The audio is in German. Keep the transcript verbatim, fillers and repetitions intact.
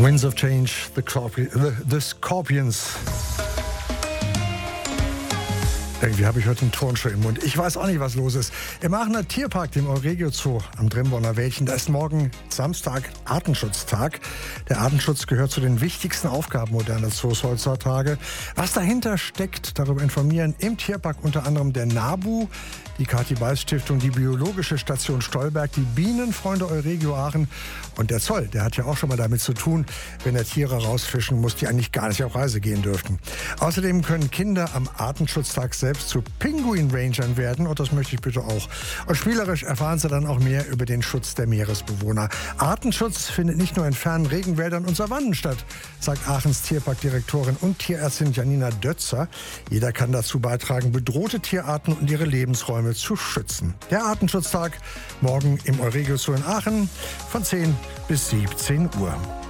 Winds of Change, the, Corpi- the, the Scorpions. Irgendwie habe ich heute einen Turnschuh im Mund. Ich weiß auch nicht, was los ist. Im Aachener Tierpark, dem Euregio Zoo am Drimborner Wäldchen, da ist morgen Samstag Artenschutztag. Der Artenschutz gehört zu den wichtigsten Aufgaben moderner Zoos heutzutage. Was dahinter steckt, darüber informieren im Tierpark unter anderem der NABU, die Kathi-Beiß-Stiftung, die Biologische Station Stolberg, die Bienenfreunde Euregio Aachen und der Zoll. Der hat ja auch schon mal damit zu tun, wenn er Tiere rausfischen muss, die eigentlich gar nicht auf Reise gehen dürften. Außerdem können Kinder am Artenschutztag selbst zu Pinguin-Rangern werden und das möchte ich bitte auch. Und spielerisch erfahren Sie dann auch mehr über den Schutz der Meeresbewohner. Artenschutz findet nicht nur in fernen Regenwäldern und Savannen statt, sagt Aachens Tierparkdirektorin und Tierärztin Janina Dötzer. Jeder kann dazu beitragen, bedrohte Tierarten und ihre Lebensräume zu schützen. Der Artenschutztag morgen im Euregio Zoo in Aachen von zehn bis siebzehn Uhr.